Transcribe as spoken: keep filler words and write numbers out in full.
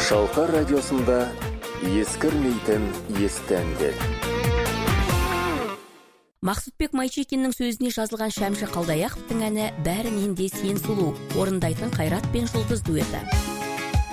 Шалқар радиосында ескірмейтін есті әндер. Мақсұтбек Майчекиннің сөзіне жазылған Шәмші Қалдаяқовтың әні «Бәрінен де сен сұлу» орындайтын Қайрат пен Жұлдыз дуэті.